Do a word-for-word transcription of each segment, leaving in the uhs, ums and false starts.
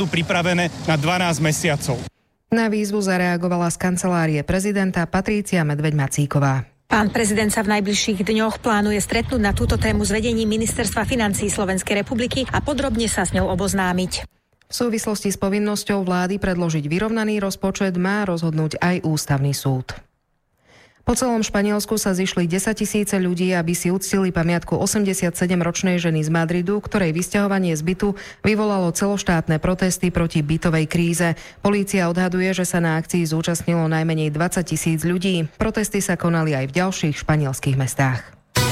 budú pripravené na dvanásť mesiacov. Na výzvu zareagovala z kancelárie prezidenta Patrícia Medveď-Macíková. Pán prezident sa v najbližších dňoch plánuje stretnúť na túto tému s vedením Ministerstva financií Slovenskej republiky a podrobne sa s ňou oboznámiť. V súvislosti s povinnosťou vlády predložiť vyrovnaný rozpočet má rozhodnúť aj ústavný súd. Po celom Španielsku sa zišli desaťtisíce ľudí, aby si uctili pamiatku osemdesiatsedemročnej ženy z Madridu, ktorej vysťahovanie z bytu vyvolalo celoštátne protesty proti bytovej kríze. Polícia odhaduje, že sa na akcii zúčastnilo najmenej dvadsaťtisíc ľudí. Protesty sa konali aj v ďalších španielských mestách.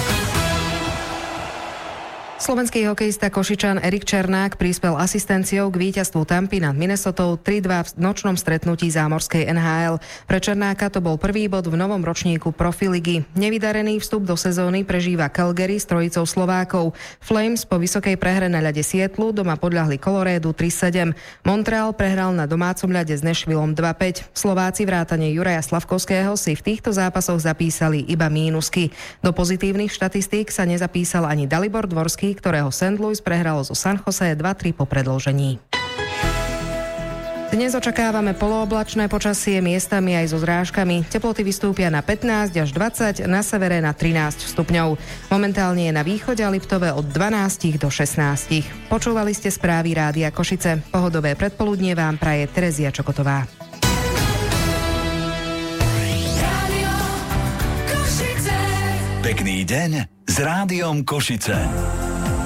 Slovenský hokejista Košičan Erik Černák prispel asistenciou k víťazstvu Tampy nad Minnesotou tri dva v nočnom stretnutí zámorskej en há el. Pre Černáka to bol prvý bod v novom ročníku Profiligy. Nevydarený vstup do sezóny prežíva Calgary s trojicou Slovákov. Flames po vysokej prehre na ľade Sietlu doma podľahli Colorédu tri sedem. Montreal prehral na domácom ľade s Nashvillom dva päť. Slováci vrátane Juraja Slavkovského si v týchto zápasoch zapísali iba mínusky. Do pozitívnych štatistík sa nezapísal ani Dalibor Dvorský, ktorého Saint Louis prehralo zo San Jose dva tri po predĺžení. Dnes očakávame polooblačné počasie, miestami aj so zrážkami. Teploty vystúpia na pätnásť až dvadsať, na severe na trinásť stupňov. Momentálne je na východe a Liptove od dvanásť do šestnásť. Počúvali ste správy Rádia Košice. Pohodové predpoludnie vám praje Terezia Čokotová. Pekný deň s Rádiom Košice.